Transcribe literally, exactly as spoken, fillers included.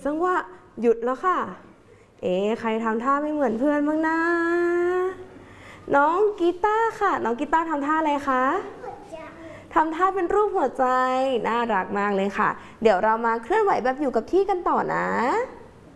จังหวะหยุดแล้วค่ะเอ๊ะใครทำท่าไม่เหมือนเพื่อนบ้างนะน้องกีตาร์ค่ะน้องกีตาร์ทำท่าอะไรคะทำท่าเป็นรูปหัวใจน่ารักมากเลยค่ะเดี๋ยวเรามาเคลื่อนไหวแบบอยู่กับที่กันต่อนะ